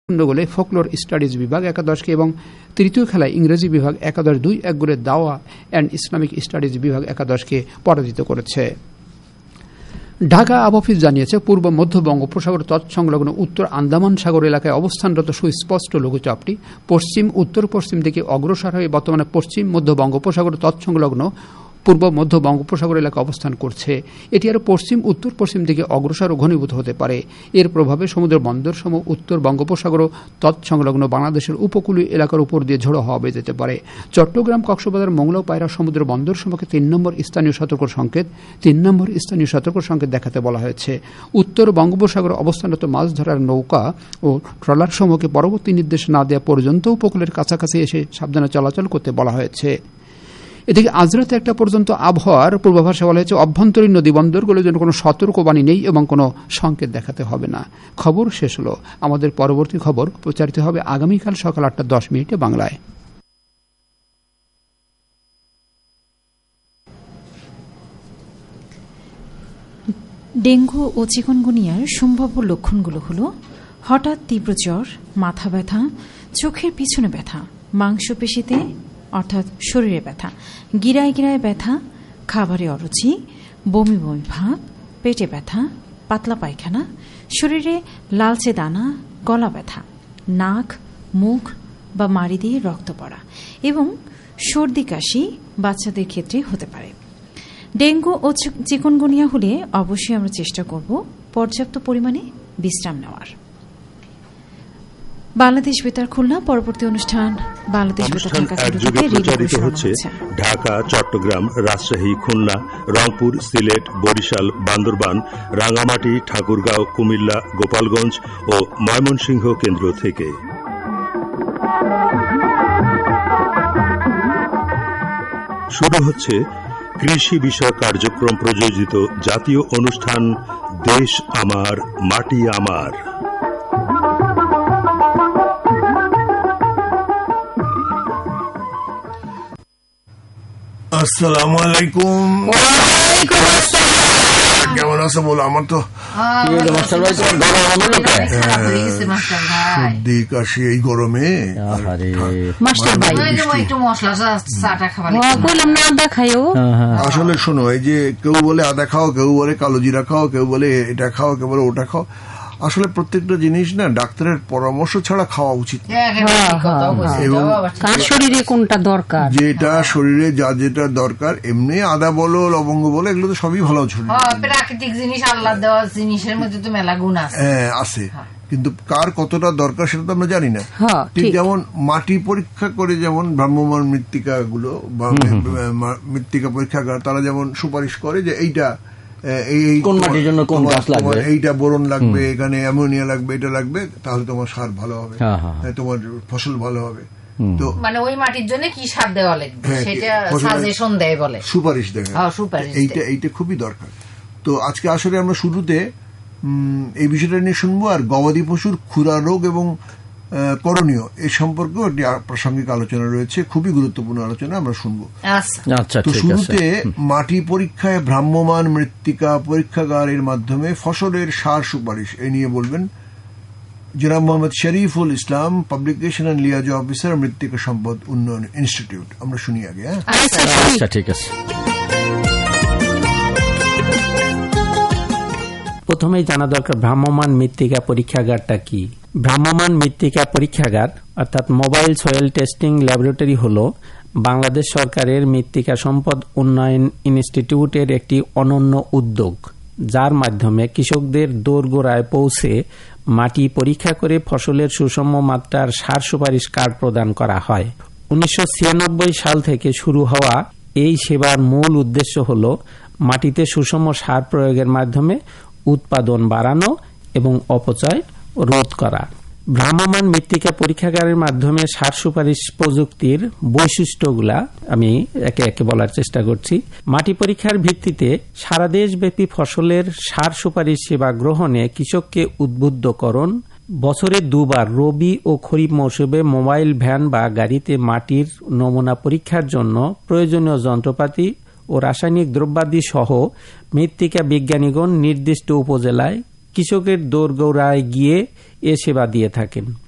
গোলে folklore studies বিভাগ একাদশকে এবং তৃতীয় খেলায় ইংরেজি বিভাগ একাদশ 2-1 গোলে দাওয়া অ্যান্ড ইসলামিক স্টাডিজ বিভাগ একাদশকে পরাজিত করেছে। ঢাকা আবহাওয়া অফিস জানিয়েছে, পূর্ব মধ্য বঙ্গোপসাগর তৎসংলগ্ন উত্তর আন্দামান সাগর এলাকায় অবস্থানরত সুস্পষ্ট লঘুচাপটি পশ্চিম উত্তর পশ্চিম দিকে অগ্রসর হয়ে বর্তমানে পশ্চিম মধ্য বঙ্গোপসাগর তৎসংলগ্ন পূর্ব মধ্য বঙ্গোপসাগর এলাকা অবস্থান করছে। এটি আরও পশ্চিম উত্তর পশ্চিম দিকে অগ্রসর ও ঘনীভূত হতে পারে। এর প্রভাবে সমুদ্র বন্দরসমূহ উত্তর বঙ্গোপসাগর তৎসংলগ্ন বাংলাদেশের উপকূলীয় এলাকার উপর দিয়ে ঝোড়ো হাওয়া বয়ে যেতে পারে। চট্টগ্রাম, কক্সবাজার, মোংলা ও পায়রা সমুদ্র বন্দরসমূহকে 3 নম্বর স্থানীয় সতর্ক সংকেত দেখাতে বলা হয়েছে। উত্তর বঙ্গোপসাগর অবস্থানরত মাছ ধরার নৌকা ও ট্রলার সমূহকে পরবর্তী নির্দেশ না দেওয়া পর্যন্ত উপকূলের কাছাকাছি এসে সাবধানে চলাচল করতে বলা হয়েছে। এদিকে আজ রাত 1টা পর্যন্ত আবহাওয়ার পূর্বাভাসে বলা হয়েছে, অভ্যন্তরীণ নদী বন্দরগুলোর জন্য কোনো সতর্কবাণী নেই এবং কোনো সংকেত দেখাতে হবে না। খবর শেষ হলো। আমাদের পরবর্তী খবর প্রচারিত হবে আগামীকাল সকাল 8:10 বাংলায়। ডেঙ্গু ও চিকুনগুনিয়ার সম্ভাব্য লক্ষণগুলো হল হঠাৎ তীব্র জ্বর, মাথা ব্যথা, চোখের পিছনে ব্যথা, মাংসপেশিতে অর্থাৎ শরীরে ব্যথা, গিরায় গিরায় ব্যথা, খাবারে অরুচি, বমি বমি ভাব, পেটে ব্যথা, পাতলা পায়খানা, শরীরে লালচে দানা, গলা ব্যথা, নাক, মুখ বা মাড়ি দিয়ে রক্ত পড়া এবং সর্দি কাশি বাচ্চাদের ক্ষেত্রে হতে পারে। ডেঙ্গু ও চিকুনগুনিয়া হলে অবশ্যই আমরা চেষ্টা করব পর্যাপ্ত পরিমাণে বিশ্রাম নেওয়ার। বাংলাদেশ বেতার খুলনা পরবর্তী অনুষ্ঠান বাংলাদেশ প্রচারিত হচ্ছে ঢাকা, চট্টগ্রাম, রাজশাহী, খুলনা, রংপুর, সিলেট, বরিশাল, বান্দরবান, রাঙ্গামাটি, ঠাকুরগাঁও, কুমিল্লা, গোপালগঞ্জ ও ময়মনসিংহ কেন্দ্র থেকে। শুরু হচ্ছে কৃষি বিষয়ক কার্যক্রম প্রযোজিত জাতীয় অনুষ্ঠান দেশ আমার মাটি আমার। আসসালামু আলাইকুম। কেমন আছো বলো? আমার তো সর্দি কাশি এই গরমে। আসলে শোনো, এই যে কেউ বলে আদা খাও, কেউ বলে কালো জিরা খাও, কেউ বলে এটা খাও, কেউ বলে ওটা খাও। আসলে প্রত্যেকটা জিনিস না ডাক্তারের পরামর্শ ছাড়া খাওয়া উচিত, এবং শরীরে কোনটা দরকার, যেটা শরীরে যা যেটা দরকার। এমনি আদা বলো, লবঙ্গ বলো, এগুলো তো সবই ভালো প্রাকৃতিক জিনিস, আল্লাহ দেওয়া জিনিসের মধ্যে তো মেলা গুণ আছে, কিন্তু কার কতটা দরকার সেটা তো আমরা জানি না। ঠিক যেমন মাটি পরীক্ষা করে, যেমন ভ্রাম্যমাণ মৃত্তিকা গুলো বা মৃত্তিকা পরীক্ষাগার, তারা যেমন সুপারিশ করে যে এইটা এইটা বোরন লাগবে, এখানে অ্যামোনিয়া লাগবে, এটা লাগবে, তাহলে তোমার সার ভালো হবে, তোমার ফসল ভালো হবে। তো মানে ওই মাটির জন্য কি সার দেওয়া লাগবে সেটা সাজেশন দেয়, বলে সুপারিশ দেয়। এইটা খুবই দরকার। তো আজকে আসলে আমরা শুরুতে এই বিষয়টা নিয়ে শুনবো, আর গবাদি পশুর খুরা রোগ এবং করণীয় এ সম্পর্কেও একটি প্রাসঙ্গিক আলোচনা রয়েছে, খুবই গুরুত্বপূর্ণ আলোচনা আমরা শুনবো। তো শুরুতে মাটি পরীক্ষায় ভ্রাম্যমাণ মৃত্তিকা পরীক্ষাগারের মাধ্যমে ফসলের সার সুপারিশ এ নিয়ে বলবেন জনাব Mohammad Shariful Islam, publication and liaison officer, মৃত্তিকা সম্পদ উন্নয়ন ইনস্টিটিউট। আমরা শুনি আগে। আচ্ছা, ঠিক আছে। প্রথমেই জানা দরকার ভ্রাম্যমাণ মৃত্তিকা পরীক্ষাগারটা কি। ভ্রাম্যমাণ মৃত্তিকা পরীক্ষাগার অর্থাৎ মোবাইল সয়েল টেস্টিং ল্যাবরেটরি হল বাংলাদেশ সরকারের মৃত্তিকা সম্পদ উন্নয়ন ইনস্টিটিউটের একটি অনন্য উদ্যোগ, যার মাধ্যমে কৃষকদের দোরগোড়ায় পৌঁছে মাটি পরীক্ষা করে ফসলের সুষম মাত্রার সার সুপারিশ কার্ড প্রদান করা হয়। 1996 সাল থেকে শুরু হওয়া এই সেবার মূল উদ্দেশ্য হল মাটিতে সুষম সার প্রয়োগের মাধ্যমে উৎপাদন বাড়ানো এবং অপচয় রোধ করা। ভ্রাম্যমাণ মৃত্তিকা পরীক্ষাগারের মাধ্যমে সার সুপারিশ প্রযুক্তির বৈশিষ্ট্যগুলা আমি একে একে বলার চেষ্টা করছি। মাটি পরীক্ষার ভিত্তিতে সারা দেশব্যাপী ফসলের সার সুপারিশ সেবা গ্রহণে কৃষককে উদ্বুদ্ধকরণ, বছরে 2 বার রবি ও খরিফ মৌসুমে মোবাইল ভ্যান বা গাড়িতে মাটির নমুনা পরীক্ষার জন্য প্রয়োজনীয় যন্ত্রপাতি ও রাসায়নিক দ্রব্যাদি সহ মৃত্তিকা বিজ্ঞানীগণ নির্দিষ্ট উপজেলায় কৃষকের দোরগোড়ায় গিয়ে এ সেবা দিয়ে থাকেন।